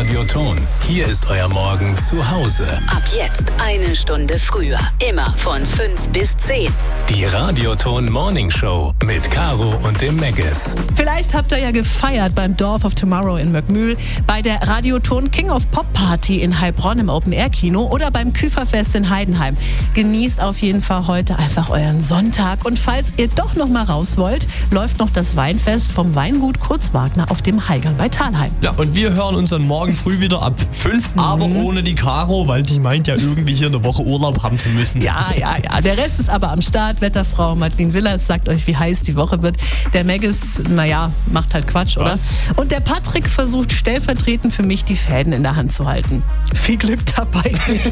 Radioton. Hier ist euer Morgen zu Hause. Ab jetzt 1 Stunde früher. Immer von 5 bis 10. Die Radioton Morning Show mit Caro und dem Megis. Vielleicht habt ihr ja gefeiert beim Dorf of Tomorrow in Möckmühl, bei der Radioton King of Pop Party in Heilbronn im Open-Air-Kino oder beim Küferfest in Heidenheim. Genießt auf jeden Fall heute einfach euren Sonntag. Und falls ihr doch noch mal raus wollt, läuft noch das Weinfest vom Weingut Kurzwagner auf dem Heigern bei Thalheim. Ja, und wir hören uns dann morgen früh wieder ab 5, aber ohne die Caro, weil die meint ja irgendwie hier eine Woche Urlaub haben zu müssen. Ja. Der Rest ist aber am Start. Wetterfrau Madeleine Willers sagt euch, wie heiß die Woche wird. Der Megis, macht halt Quatsch, oder? Was? Und der Patrick versucht stellvertretend für mich, die Fäden in der Hand zu halten. Viel Glück dabei.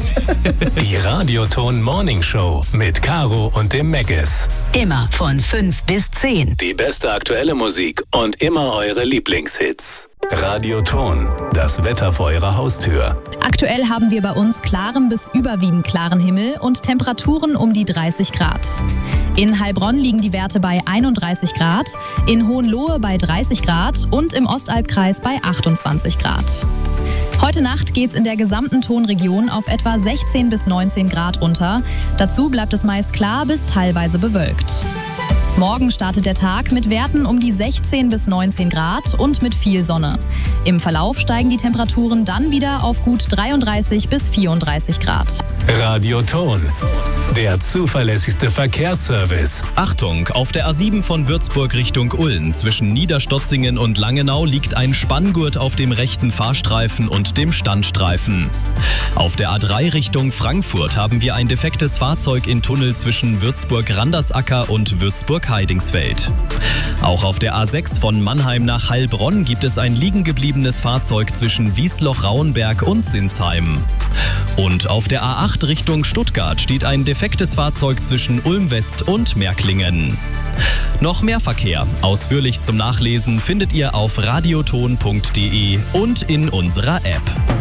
Die Radioton Morning Show mit Caro und dem Megis. Immer von 5 bis 10. Die beste aktuelle Musik und immer eure Lieblingshits. Radioton, das Wetter vor eurer Haustür. Aktuell haben wir bei uns klaren bis überwiegend klaren Himmel und Temperaturen um die 30 Grad. In Heilbronn liegen die Werte bei 31 Grad, in Hohenlohe bei 30 Grad und im Ostalbkreis bei 28 Grad. Heute Nacht geht's in der gesamten Tonregion auf etwa 16 bis 19 Grad unter. Dazu bleibt es meist klar bis teilweise bewölkt. Morgen startet der Tag mit Werten um die 16 bis 19 Grad und mit viel Sonne. Im Verlauf steigen die Temperaturen dann wieder auf gut 33 bis 34 Grad. Radioton, der zuverlässigste Verkehrsservice. Achtung, auf der A7 von Würzburg Richtung Ulm zwischen Niederstotzingen und Langenau liegt ein Spanngurt auf dem rechten Fahrstreifen und dem Standstreifen. Auf der A3 Richtung Frankfurt haben wir ein defektes Fahrzeug in Tunnel zwischen Würzburg-Randersacker und Würzburg-Heidingsfeld. Auch auf der A6 von Mannheim nach Heilbronn gibt es ein liegen gebliebenes Fahrzeug zwischen Wiesloch-Rauenberg und Sinsheim. Und auf der A8 Richtung Stuttgart steht ein defektes Fahrzeug zwischen Ulm West und Märklingen. Noch mehr Verkehr, ausführlich zum Nachlesen, findet ihr auf radioton.de und in unserer App.